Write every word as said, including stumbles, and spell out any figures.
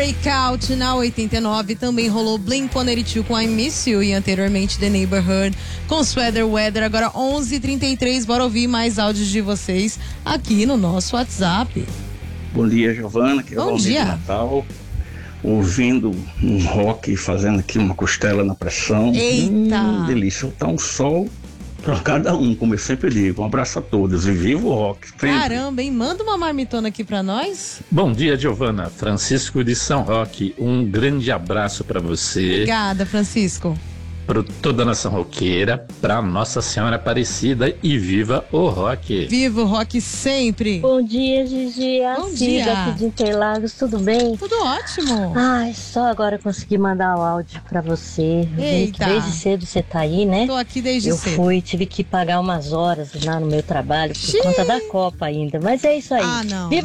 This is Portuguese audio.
Breakout na oitenta e nove, também rolou Blink one eighty-two com I Miss You e anteriormente The Neighborhood com Sweater Weather. Agora onze e trinta e três, bora ouvir mais áudios de vocês aqui no nosso WhatsApp. Bom dia, Giovana, que é o Bom dia. Natal, ouvindo um rock, fazendo aqui uma costela na pressão. Eita! Hum, delícia, tá um sol para cada um, como eu sempre digo. Um abraço a todos e viva o rock. Sempre. Caramba, hein? Manda uma marmitona aqui pra nós. Bom dia, Giovana. Francisco de São Roque, um grande abraço para você. Obrigada, Francisco. Para toda a nação roqueira, para Nossa Senhora Aparecida e viva o rock. Viva o rock sempre. Bom dia, Gigi. Bom A dia. Cida aqui de Interlagos, tudo bem? Tudo ótimo. Ai, só agora consegui mandar o áudio pra você. Eu vi que Eita. desde cedo você tá aí, né? Tô aqui desde Eu cedo. fui, tive que pagar umas horas lá no meu trabalho por Xiii. conta da Copa ainda. Mas é isso aí. Ah, não. Viva